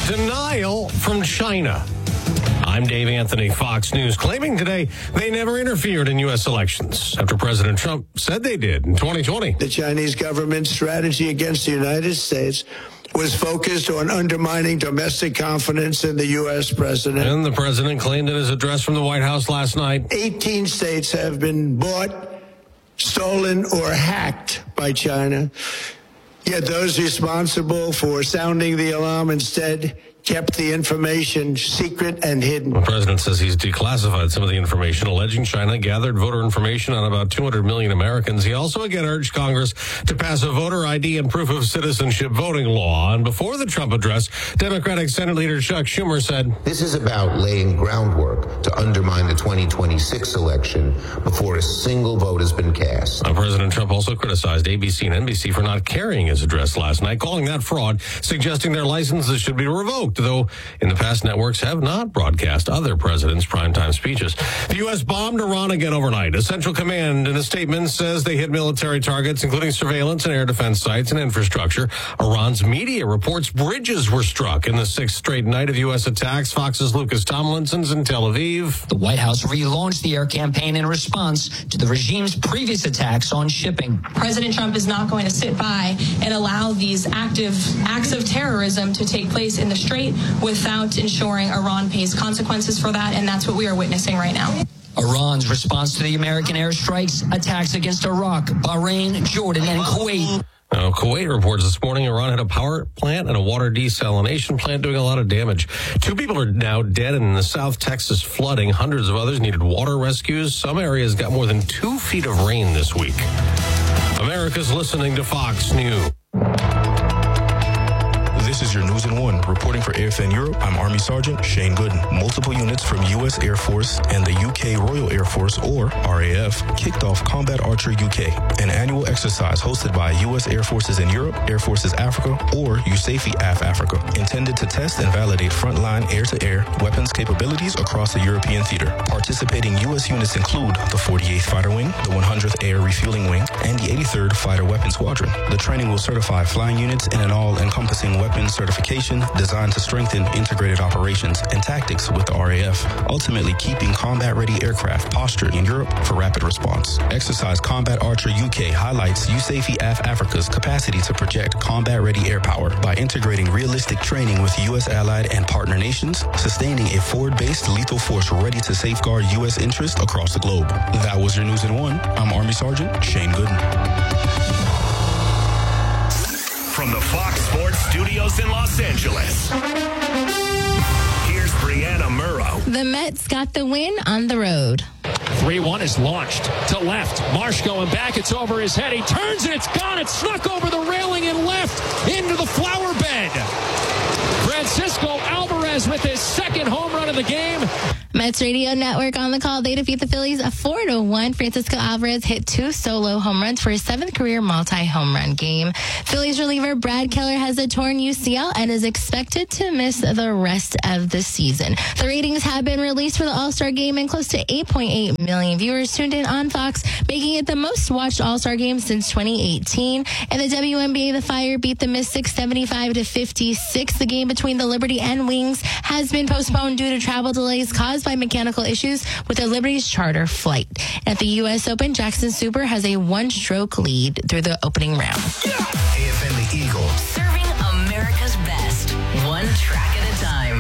Denial from China. I'm Dave Anthony, Fox News, claiming today they never interfered in U.S. elections after President Trump said they did in 2020. The Chinese government's strategy against the United States was focused on undermining domestic confidence in the U.S. president. And the president claimed in his address from the White House last night. 18 states have been bought, stolen, or hacked by China. Yet those responsible for sounding the alarm instead kept the information secret and hidden. The president says he's declassified some of the information, alleging China gathered voter information on about 200 million Americans. He also again urged Congress to pass a voter ID and proof of citizenship voting law. And before the Trump address, Democratic Senate Leader Chuck Schumer said, "This is about laying groundwork to undermine the 2026 election before a single vote has been cast." President Trump also criticized ABC and NBC for not carrying his address last night, calling that fraud, suggesting their licenses should be revoked, though in the past networks have not broadcast other presidents' primetime speeches. The U.S. bombed Iran again overnight. A Central Command in a statement says they hit military targets, including surveillance and air defense sites and infrastructure. Iran's media reports bridges were struck in the sixth straight night of U.S. attacks. Fox's Lucas Tomlinson's in Tel Aviv. The White House relaunched the air campaign in response to the regime's previous attacks on shipping. President Trump is not going to sit by and allow these active acts of terrorism to take place in the Strait without ensuring Iran pays consequences for that, and that's what we are witnessing right now. Iran's response to the American airstrikes, attacks against Iraq, Bahrain, Jordan, and Kuwait. Now, Kuwait reports this morning Iran had a power plant and a water desalination plant doing a lot of damage. 2 people are now dead in the South Texas flooding. Hundreds of others needed water rescues. Some areas got more than 2 feet of rain this week. America's listening to Fox News. This is your News in One. Reporting for AFN Europe, I'm Army Sergeant Shane Gooden. Multiple units from U.S. Air Force and the UK Royal Air Force, or RAF, kicked off Combat Archer UK, an annual exercise hosted by U.S. Air Forces in Europe, Air Forces Africa, or USAFE AF Africa, intended to test and validate frontline air-to-air weapons capabilities across the European theater. Participating U.S. units include the 48th Fighter Wing, the 100th Air Refueling Wing, and the 83rd Fighter Weapons Squadron. The training will certify flying units in an all-encompassing weapons certification designed to strengthen integrated operations and tactics with the RAF, ultimately keeping combat-ready aircraft postured in Europe for rapid response. Exercise Combat Archer UK highlights USAFE AF Africa's capacity to project combat-ready air power by integrating realistic training with U.S. allied and partner nations, sustaining a forward-based lethal force ready to safeguard U.S. interests across the globe. That was your News in One. I'm Army Sergeant Shane Gooden. From the Fox Sports Studios in Los Angeles, here's Brianna Murrow. The Mets got the win on the road. 3-1 is launched to left. Marsh going back. It's over his head. He turns and it's gone. It snuck over the railing and left into the flower bed. Francisco Alvarez with his second home run of the game. Mets Radio Network on the call. They defeat the Phillies 4-1. Francisco Alvarez hit 2 solo home runs for his 7th career multi-home run game. Phillies reliever Brad Keller has a torn UCL and is expected to miss the rest of the season. The ratings have been released for the All-Star Game, and close to 8.8 million viewers tuned in on Fox, making it the most watched All-Star Game since 2018. And the WNBA, the Fire beat the Mystics 75-56. The game between the Liberty and Wings has been postponed due to travel delays caused by mechanical issues with the Liberty's charter flight. At the U.S. Open, Jackson Super has a 1-stroke lead through the opening round. AFN the Eagle. Serving America's best, one track at a time.